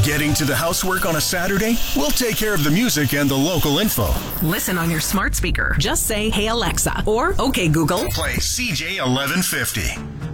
Getting to the housework on a Saturday? We'll take care of the music and the local info. Listen on your smart speaker. Just say, "Hey Alexa," or "Okay Google." Play CJ 1150.